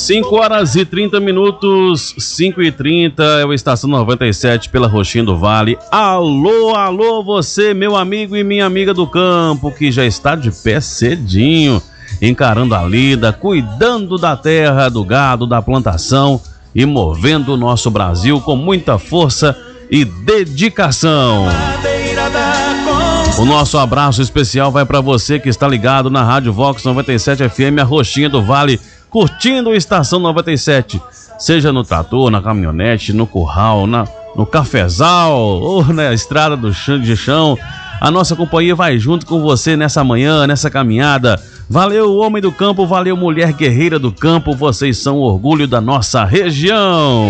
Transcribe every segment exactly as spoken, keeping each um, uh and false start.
cinco horas e trinta minutos, cinco e trinta, é o Estação noventa e sete pela Roxinha do Vale. Alô, alô, você, meu amigo e minha amiga do campo, que já está de pé cedinho, encarando a lida, cuidando da terra, do gado, da plantação e movendo o nosso Brasil com muita força e dedicação. O nosso abraço especial vai para você que está ligado na Rádio Vox noventa e sete F M, a Roxinha do Vale, curtindo a Estação noventa e sete, seja no trator, na caminhonete, no curral, na, no cafezal ou na estrada do chão, de chão. A nossa companhia vai junto com você nessa manhã, nessa caminhada. Valeu, homem do campo, valeu, mulher guerreira do campo, vocês são o orgulho da nossa região.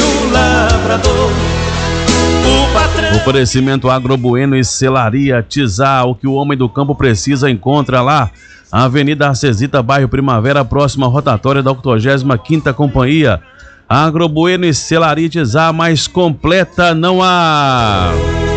Oferecimento Agrobueno e Celaria Tizá, o que o homem do campo precisa encontra lá. Avenida Arcesita, bairro Primavera, próxima rotatória da octogésima quinta Companhia. Agrobueno e Celaria Tizá, mais completa não há.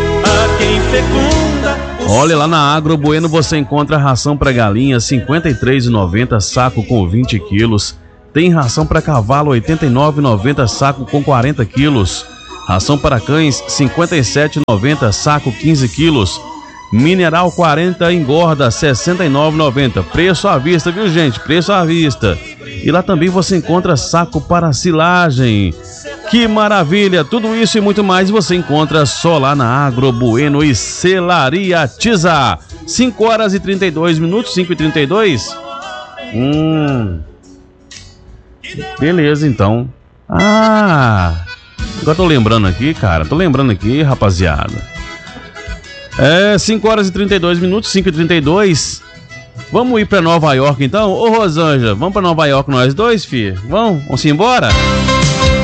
Olha, lá na Agrobueno você encontra ração para galinha cinquenta e três reais e noventa centavos, saco com vinte quilos. Tem ração para cavalo oitenta e nove reais e noventa centavos, saco com quarenta quilos. Ração para cães cinquenta e sete reais e noventa centavos, saco quinze quilos. Mineral quarenta engorda sessenta e nove reais e noventa centavos. Preço à vista, viu, gente? Preço à vista. E lá também você encontra saco para silagem. Que maravilha! Tudo isso e muito mais você encontra só lá na Agrobueno e Celaria Tizá. cinco horas e trinta e dois minutos, cinco e trinta e dois. Hum. Beleza, então. Ah! Agora tô lembrando aqui, cara. Tô lembrando aqui, rapaziada. É, cinco horas e trinta e dois minutos, cinco e trinta e dois. Vamos ir pra Nova York então? Ô Rosângela, vamos pra Nova York nós dois, filho? Vamos? Vamos embora?